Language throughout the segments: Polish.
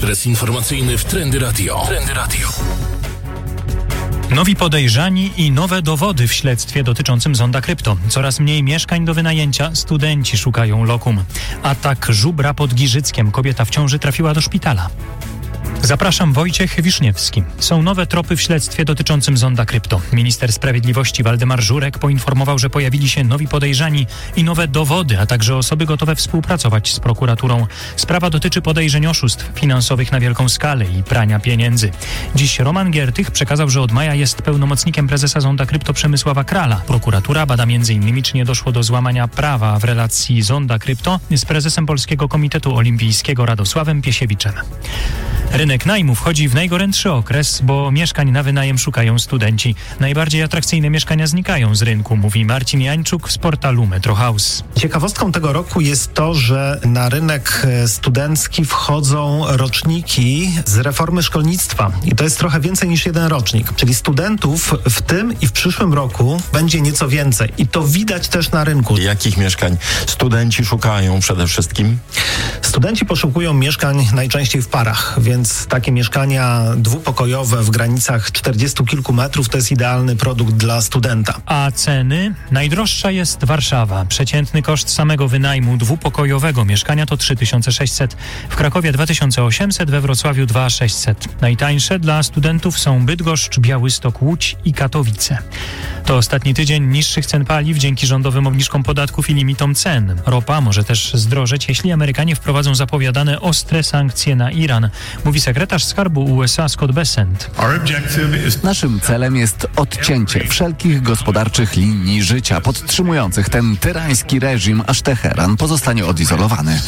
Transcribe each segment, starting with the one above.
Ekspres informacyjny w Trendy Radio. Nowi podejrzani i nowe dowody w śledztwie dotyczącym zonda krypto. Coraz mniej mieszkań do wynajęcia, studenci szukają lokum. Atak żubra pod Giżyckiem. Kobieta w ciąży trafiła do szpitala. Zapraszam, Wojciech Wiszniewski. Są nowe tropy w śledztwie dotyczącym zonda krypto. Minister Sprawiedliwości Waldemar Żurek poinformował, że pojawili się nowi podejrzani i nowe dowody, a także osoby gotowe współpracować z prokuraturą. Sprawa dotyczy podejrzeń oszustw finansowych na wielką skalę i prania pieniędzy. Dziś Roman Giertych przekazał, że od maja jest pełnomocnikiem prezesa zonda krypto Przemysława Krala. Prokuratura bada m.in., czy nie doszło do złamania prawa w relacji zonda krypto z prezesem Polskiego Komitetu Olimpijskiego Radosławem Piesiewiczem. Rynek najmu wchodzi w najgorętszy okres, bo mieszkań na wynajem szukają studenci. Najbardziej atrakcyjne mieszkania znikają z rynku, mówi Marcin Jańczuk z portalu Metro House. Ciekawostką tego roku jest to, że na rynek studencki wchodzą roczniki z reformy szkolnictwa. I to jest trochę więcej niż jeden rocznik. Czyli studentów w tym i w przyszłym roku będzie nieco więcej. I to widać też na rynku. Jakich mieszkań studenci szukają przede wszystkim? Studenci poszukują mieszkań najczęściej w parach, więc takie mieszkania dwupokojowe w granicach 40 kilku metrów to jest idealny produkt dla studenta. A ceny? Najdroższa jest Warszawa. Przeciętny koszt samego wynajmu dwupokojowego mieszkania to 3600, w Krakowie 2800, we Wrocławiu 2600. Najtańsze dla studentów są Bydgoszcz, Białystok, Łódź i Katowice. To ostatni tydzień niższych cen paliw dzięki rządowym obniżkom podatków i limitom cen. Ropa może też zdrożeć, jeśli Amerykanie wprowadzą zapowiadane ostre sankcje na Iran, mówi sekretarz skarbu USA Scott Bessent. Naszym celem jest odcięcie wszelkich gospodarczych linii życia podtrzymujących ten tyrański reżim, aż Teheran pozostanie odizolowany.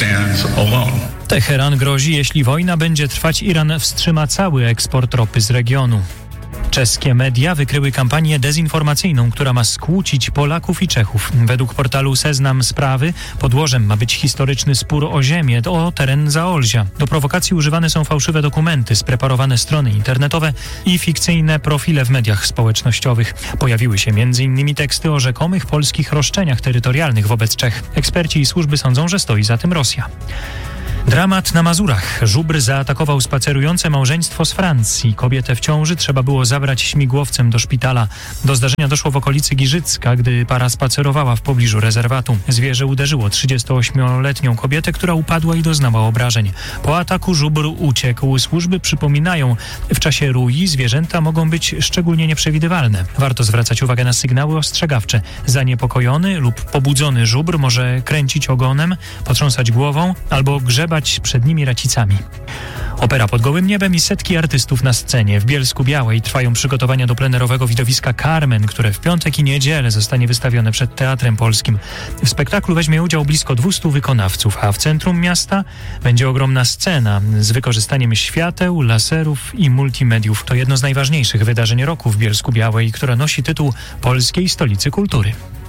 Teheran grozi, jeśli wojna będzie trwać, Iran wstrzyma cały eksport ropy z regionu. Czeskie media wykryły kampanię dezinformacyjną, która ma skłócić Polaków i Czechów. Według portalu Seznam Sprawy podłożem ma być historyczny spór o ziemię, o teren Zaolzia. Do prowokacji używane są fałszywe dokumenty, spreparowane strony internetowe i fikcyjne profile w mediach społecznościowych. Pojawiły się m.in. teksty o rzekomych polskich roszczeniach terytorialnych wobec Czech. Eksperci i służby sądzą, że stoi za tym Rosja. Dramat na Mazurach. Żubr zaatakował spacerujące małżeństwo z Francji. Kobietę w ciąży trzeba było zabrać śmigłowcem do szpitala. Do zdarzenia doszło w okolicy Giżycka, gdy para spacerowała w pobliżu rezerwatu. Zwierzę uderzyło 38-letnią kobietę, która upadła i doznała obrażeń. Po ataku żubr uciekł. Służby przypominają, w czasie rui zwierzęta mogą być szczególnie nieprzewidywalne. Warto zwracać uwagę na sygnały ostrzegawcze. Zaniepokojony lub pobudzony żubr może kręcić ogonem, potrząsać głową albo grzebać przed nimi racicami. Opera pod gołym niebem i setki artystów na scenie. W Bielsku-Białej trwają przygotowania do plenerowego widowiska Carmen, które w piątek i niedzielę zostanie wystawione przed Teatrem Polskim. W spektaklu weźmie udział blisko 200 wykonawców, a w centrum miasta będzie ogromna scena z wykorzystaniem świateł, laserów i multimediów. To jedno z najważniejszych wydarzeń roku w Bielsku-Białej, które nosi tytuł Polskiej Stolicy Kultury.